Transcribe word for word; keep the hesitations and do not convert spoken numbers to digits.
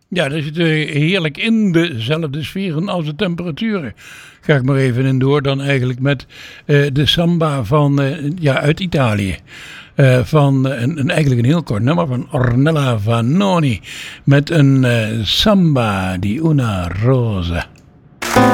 Ja, dat zit uh, heerlijk in dezelfde sferen als de temperaturen. Ga ik maar even in door dan eigenlijk met uh, de samba van, uh, ja, uit Italië. Uh, van uh, een, een, eigenlijk een heel kort nummer van Ornella Vanoni. Met een uh, samba di una rosa.